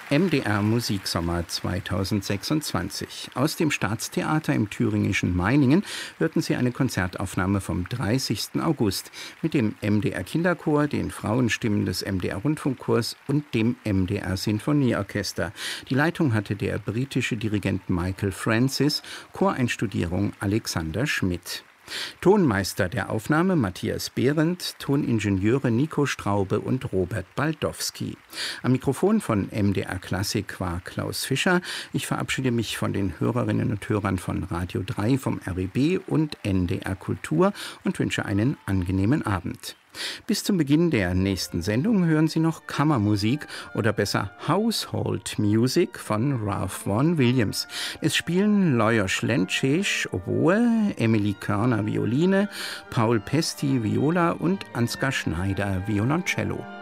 MDR Musiksommer 2026. Aus dem Staatstheater im thüringischen Meiningen hörten Sie eine Konzertaufnahme vom 30. August mit dem MDR Kinderchor, den Frauenstimmen des MDR Rundfunkchors und dem MDR Sinfonieorchester. Die Leitung hatte der britische Dirigent Michael Francis, Choreinstudierung Alexander Schmidt. Tonmeister der Aufnahme Matthias Behrendt, Toningenieure Nico Straube und Robert Baldowski. Am Mikrofon von MDR Klassik war Klaus Fischer. Ich verabschiede mich von den Hörerinnen und Hörern von Radio 3, vom RBB und NDR Kultur und wünsche einen angenehmen Abend. Bis zum Beginn der nächsten Sendung hören Sie noch Kammermusik oder besser Household Music von Ralph Vaughan Williams. Es spielen Lajos Lenčić Oboe, Emily Körner Violine, Paul Pesti Viola und Ansgar Schneider Violoncello.